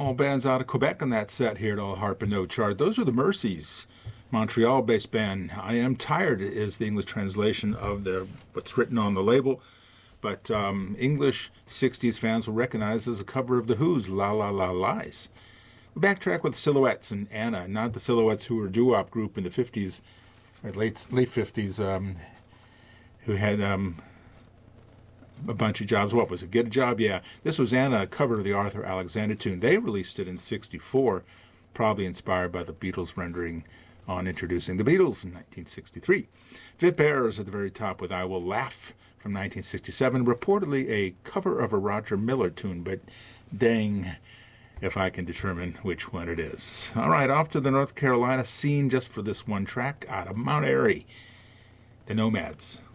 All bands out of Quebec on that set here at All Harp and No Chart. Those are the Mercies, Montreal-based band. I Am Tired is the English translation of what's written on the label, but English 60s fans will recognize as a cover of The Who's La La La Lies. We backtrack with Silhouettes and Anna, not the Silhouettes who were a doo-wop group in the 50s, or late 50s, who had a bunch of jobs. What was it? Get a Job? Yeah. This was Anna, a cover of the Arthur Alexander tune. They released it in 1964, probably inspired by the Beatles rendering on Introducing the Beatles in 1963. Fit Bear is at the very top with I Will Laugh from 1967, reportedly a cover of a Roger Miller tune, but dang if I can determine which one it is. All right, off to the North Carolina scene just for this one track out of Mount Airy, the Nomads.